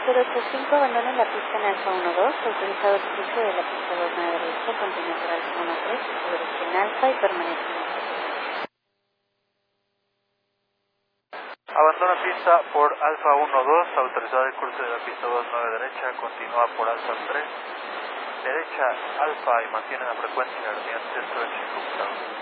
085 abandona la pista en Alfa 12, autorizado el cruce de la pista 29 derecha, continúa por Alfa 13, su dirección Alfa y permanece en esta posición. Abandona pista por Alfa 12, autorizado el cruce de la pista 29 derecha, continúa por Alfa 3, derecha Alfa y mantiene la frecuencia en la línea centro de Chilú.